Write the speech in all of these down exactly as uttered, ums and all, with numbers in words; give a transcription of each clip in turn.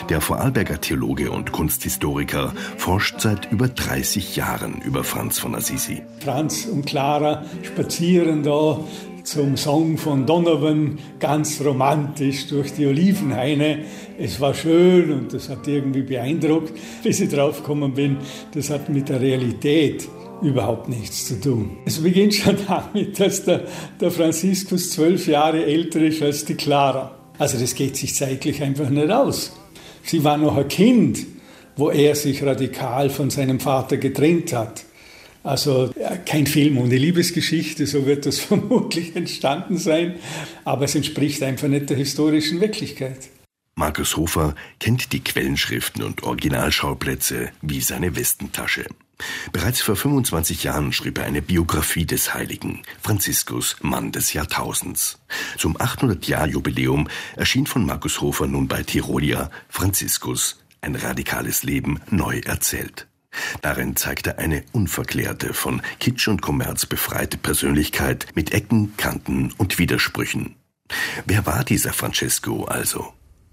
Der Vorarlberger Theologe und Kunsthistoriker forscht seit über dreißig Jahren über Franz von Assisi. Franz und Clara spazieren da zum Song von Donovan, ganz romantisch durch die Olivenhaine. Es war schön und das hat irgendwie beeindruckt, bis ich drauf gekommen bin, das hat mit der Realität überhaupt nichts zu tun. Es beginnt schon damit, dass der, der Franziskus zwölf Jahre älter ist als die Clara. Also das geht sich zeitlich einfach nicht aus. Sie war noch ein Kind, wo er sich radikal von seinem Vater getrennt hat. Also ja, kein Film ohne Liebesgeschichte, so wird das vermutlich entstanden sein. Aber es entspricht einfach nicht der historischen Wirklichkeit. Markus Hofer kennt die Quellenschriften und Originalschauplätze wie seine Westentasche. Bereits vor fünfundzwanzig Jahren schrieb er eine Biografie des Heiligen, Franziskus, Mann des Jahrtausends. Zum achthundert-Jahr-Jubiläum erschien von Markus Hofer nun bei Tirolia Franziskus, ein radikales Leben neu erzählt. Darin zeigt er eine unverklärte, von Kitsch und Kommerz befreite Persönlichkeit mit Ecken, Kanten und Widersprüchen. Wer war dieser Francesco also?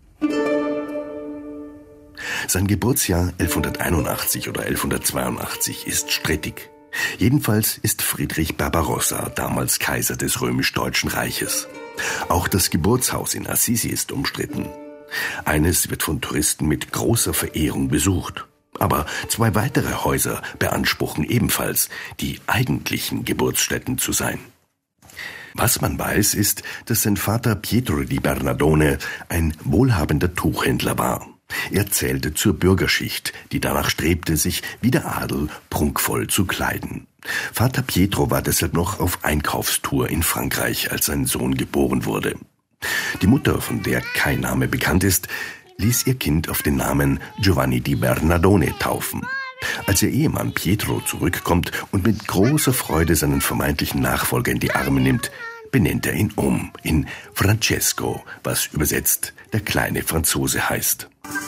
Sein Geburtsjahr elfhunderteinundachtzig oder elfhundertzweiundachtzig ist strittig. Jedenfalls ist Friedrich Barbarossa damals Kaiser des römisch-deutschen Reiches. Auch das Geburtshaus in Assisi ist umstritten. Eines wird von Touristen mit großer Verehrung besucht. Aber zwei weitere Häuser beanspruchen ebenfalls, die eigentlichen Geburtsstätten zu sein. Was man weiß, ist, dass sein Vater Pietro di Bernardone ein wohlhabender Tuchhändler war. Er zählte zur Bürgerschicht, die danach strebte, sich wie der Adel prunkvoll zu kleiden. Vater Pietro war deshalb noch auf Einkaufstour in Frankreich, als sein Sohn geboren wurde. Die Mutter, von der kein Name bekannt ist, ließ ihr Kind auf den Namen Giovanni di Bernardone taufen. Als ihr Ehemann Pietro zurückkommt und mit großer Freude seinen vermeintlichen Nachfolger in die Arme nimmt, benennt er ihn um in Francesco, was übersetzt der kleine Franzose heißt.